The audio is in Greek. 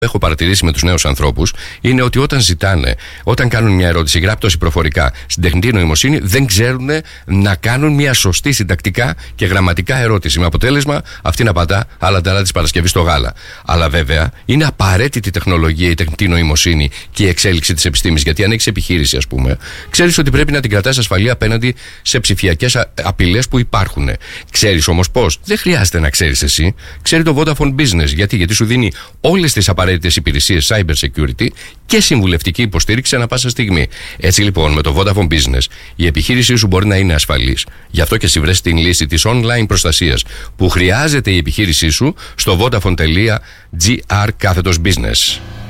έχω παρατηρήσει με τους νέους ανθρώπους είναι ότι όταν κάνουν μια ερώτηση γράπτωση προφορικά στην τεχνητή νοημοσύνη, δεν ξέρουν να κάνουν μια σωστή συντακτικά και γραμματικά ερώτηση. Με αποτέλεσμα αυτή να πατά άλλα ταλά της Παρασκευής στο γάλα. Αλλά βέβαια είναι απαραίτητη τεχνολογία η τεχνητή νοημοσύνη και η εξέλιξη της επιστήμης. Γιατί αν έχεις επιχείρηση, ας πούμε, ξέρεις ότι πρέπει να την κρατάς ασφαλή απέναντι σε ψηφιακές απειλές που υπάρχουν. Ξέρεις όμως πώς? Δεν χρειάζεται να ξέρεις εσύ. Ξέρει το Vodafone Business. Γιατί σου δίνει όλες τις απαραίτητες υπηρεσίες cyber security και συμβουλευτική υποστήριξη ανά πάσα στιγμή. Έτσι λοιπόν, με το Vodafone Business η επιχείρησή σου μπορεί να είναι ασφαλής. Γι' αυτό και εσύ βρες την λύση της online προστασίας που χρειάζεται η επιχείρησή σου στο vodafone.gr/business.